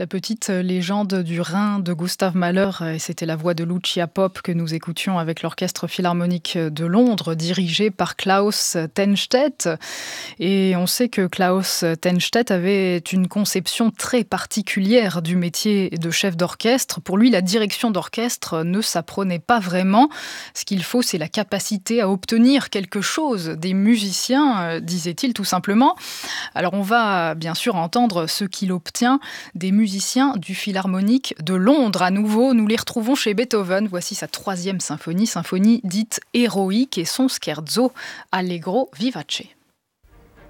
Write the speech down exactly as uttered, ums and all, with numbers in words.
La petite légende du Rhin de Gustave Mahler, et c'était la voix de Lucia Pop que nous écoutions avec l'Orchestre Philharmonique de Londres, dirigé par Klaus Tennstedt. Et on sait que Klaus Tennstedt avait une conception très particulière du métier de chef d'orchestre. Pour lui, la direction d'orchestre ne s'apprenait pas vraiment. Ce qu'il faut, c'est la capacité à obtenir quelque chose des musiciens, disait-il tout simplement. Alors on va bien sûr entendre ce qu'il obtient des musiciens du Philharmonique de Londres. À nouveau, nous les retrouvons chez Beethoven. Voici sa troisième symphonie, symphonie dite héroïque et son scherzo Allegro vivace.